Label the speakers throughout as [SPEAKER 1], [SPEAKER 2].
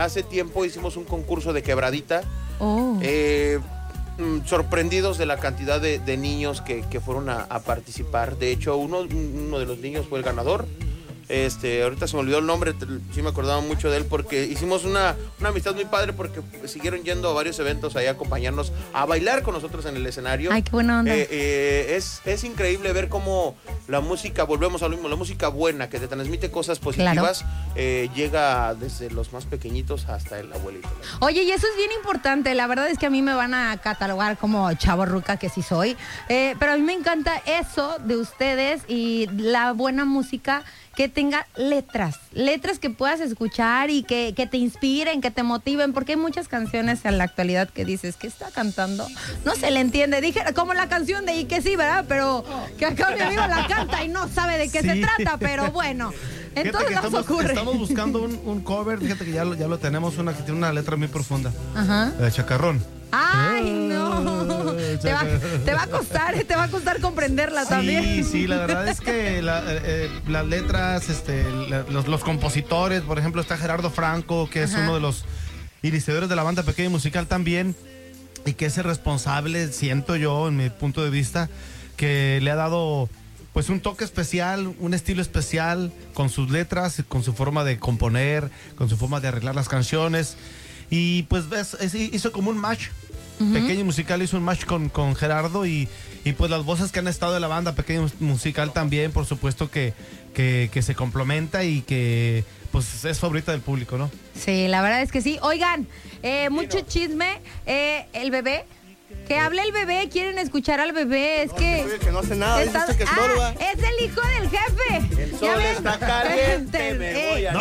[SPEAKER 1] Hace tiempo hicimos un concurso de quebradita.
[SPEAKER 2] Oh.
[SPEAKER 1] Sorprendidos de la cantidad de niños que fueron a participar. De hecho, uno de los niños fue el ganador. Ahorita se me olvidó el nombre, sí me acordaba mucho de él porque hicimos una amistad muy padre porque siguieron yendo a varios eventos ahí a acompañarnos, a bailar con nosotros en el escenario.
[SPEAKER 2] Ay, qué buena onda.
[SPEAKER 1] Es increíble ver cómo la música, volvemos a lo mismo, la música buena que te transmite cosas positivas, llega desde los más pequeñitos hasta el abuelito.
[SPEAKER 2] Oye, y eso es bien importante, la verdad es que a mí me van a catalogar como chavorruca que sí soy, pero a mí me encanta eso de ustedes y la buena música que tenga letras que puedas escuchar y que te inspiren, que te motiven, porque hay muchas canciones en la actualidad que dices, ¿qué está cantando? No se le entiende, dije, como la canción de Y que sí, ¿verdad? Pero que acá mi amigo la canta y no sabe de qué se trata, pero bueno, entonces nos ocurre.
[SPEAKER 3] Estamos buscando un cover, fíjate que ya lo tenemos, una que tiene una letra muy profunda.
[SPEAKER 2] Ajá.
[SPEAKER 3] Chacarrón.
[SPEAKER 2] ¡Ay, no! Te va a costar comprenderla también.
[SPEAKER 3] Sí, la verdad es que las letras, los compositores, por ejemplo, está Gerardo Franco, que es uno de los iniciadores de la banda Pequeña Musical también, y que es el responsable, siento yo, en mi punto de vista, que le ha dado pues un toque especial, un estilo especial, con sus letras, con su forma de componer, con su forma de arreglar las canciones. Y pues hizo como un match. Pequeño Musical hizo un match con Gerardo y pues las voces que han estado de la banda Pequeño Musical también, por supuesto que se complementa y que pues es favorita del público, ¿no?
[SPEAKER 2] Sí, la verdad es que sí. Oigan, mucho chisme, el bebé. Que hable el bebé, quieren escuchar al bebé, es que
[SPEAKER 4] no hace nada, dice que estorba.
[SPEAKER 2] Es el hijo del jefe.
[SPEAKER 1] El sol está caliente, me voy a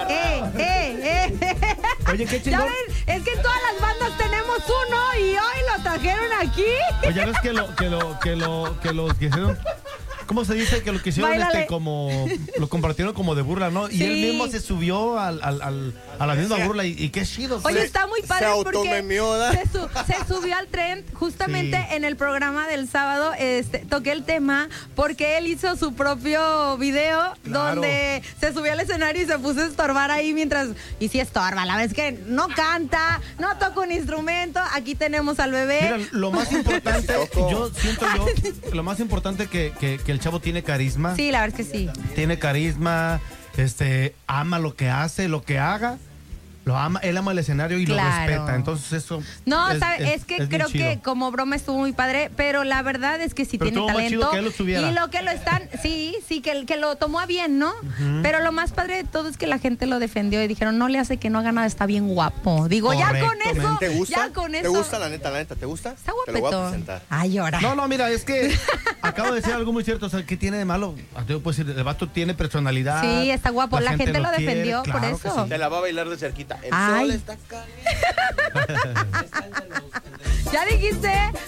[SPEAKER 3] Oye, qué
[SPEAKER 2] ya
[SPEAKER 3] chingón.
[SPEAKER 2] ven, es que en todas las bandas tenemos uno y hoy lo trajeron aquí.
[SPEAKER 3] Oye, ¿ves que lo hicieron? ¿Cómo se dice? Que lo que hicieron como lo compartieron como de burla, ¿no? Y
[SPEAKER 2] sí.
[SPEAKER 3] Él mismo se subió a la misma burla y qué chido.
[SPEAKER 2] Oye, está muy padre porque se subió al tren justamente en el programa del sábado. Toqué el tema porque él hizo su propio video donde se subió al escenario y se puso a estorbar ahí mientras... Y sí estorba, la verdad es que no canta, no toca un instrumento. Aquí tenemos al bebé.
[SPEAKER 3] Mira, lo más importante, lo más importante que el chavo tiene carisma.
[SPEAKER 2] Sí, la verdad es que sí.
[SPEAKER 3] Tiene carisma, ama lo que hace, lo que haga. Lo ama, él ama el escenario y lo respeta, entonces eso...
[SPEAKER 2] No, es que creo que como broma estuvo muy padre, pero la verdad es que sí tiene talento.
[SPEAKER 3] Que él lo subiera.
[SPEAKER 2] Y lo que lo están, que lo tomó a bien, ¿no? Pero lo más padre de todo es que la gente lo defendió y dijeron, no le hace que no haga nada, está bien guapo. Digo, ya con eso,
[SPEAKER 4] ¿Te gusta?
[SPEAKER 2] ya con eso.
[SPEAKER 4] ¿Te gusta la neta? ¿Te gusta?
[SPEAKER 2] Está
[SPEAKER 4] Te lo voy a
[SPEAKER 2] guapetón.
[SPEAKER 4] presentar.
[SPEAKER 2] Ay, ahora.
[SPEAKER 3] No, mira, es que acabo de decir algo muy cierto, o sea, ¿qué tiene de malo? Te puedo decir, el vato tiene personalidad.
[SPEAKER 2] Sí, está guapo, la gente lo defendió por eso.
[SPEAKER 1] Te la va a bailar de cerquita. El sol está
[SPEAKER 2] ¿Ya dijiste?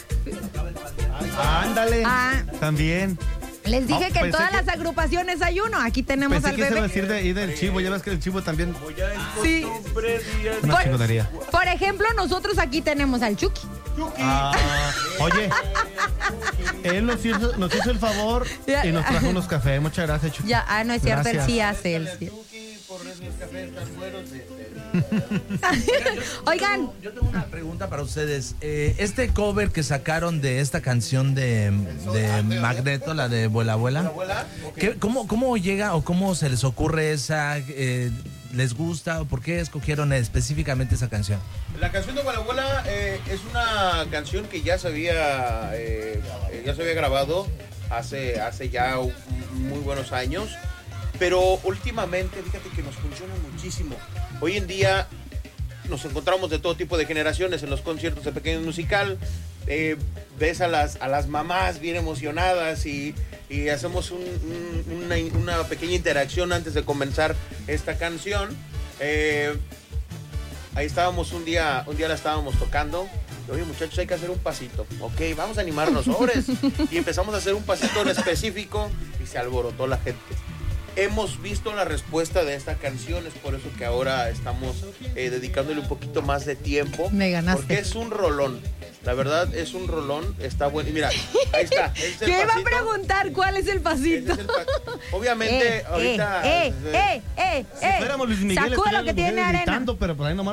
[SPEAKER 3] Ándale. También.
[SPEAKER 2] Les dije que en todas las agrupaciones hay uno. Aquí tenemos al bebé.
[SPEAKER 3] Pensé que se iba a decir del chivo. Ya ves que el chivo también.
[SPEAKER 2] Sí.
[SPEAKER 3] Una chingonería.
[SPEAKER 2] Por ejemplo, nosotros aquí tenemos al Chucky.
[SPEAKER 3] Oye, él nos hizo el favor y nos trajo unos cafés. Muchas gracias, Chucky.
[SPEAKER 2] No es cierto, él sí hace. Oigan,
[SPEAKER 5] yo tengo una pregunta para ustedes. Este cover que sacaron de esta canción de Magneto, la de Vuela Vuela, ¿cómo llega o cómo se les ocurre esa? ¿Les gusta o por qué escogieron específicamente esa canción?
[SPEAKER 1] La canción de Vuela Vuela es una canción que ya se había grabado hace ya muy buenos años. Pero últimamente, fíjate que nos funciona muchísimo. Hoy en día nos encontramos de todo tipo de generaciones en los conciertos de Pequeño Musical. Ves a las mamás bien emocionadas y hacemos una pequeña interacción antes de comenzar esta canción. Ahí estábamos un día la estábamos tocando. Oye, muchachos, hay que hacer un pasito. Ok, vamos a animarnos, sobres. Y empezamos a hacer un pasito en específico y se alborotó la gente. hemos visto la respuesta de esta canción, es por eso que ahora estamos dedicándole un poquito más de tiempo.
[SPEAKER 2] Me ganaste.
[SPEAKER 1] Porque es un rolón. La verdad, es un rolón, está bueno. Y mira, ahí está.
[SPEAKER 2] ¿Qué iba a preguntar? ¿Cuál es el pasito?
[SPEAKER 1] Obviamente, ahorita...
[SPEAKER 3] Si fuéramos Luis Miguel,
[SPEAKER 2] Sacuda lo que tiene arena.
[SPEAKER 3] gritando, pero por ahí nomás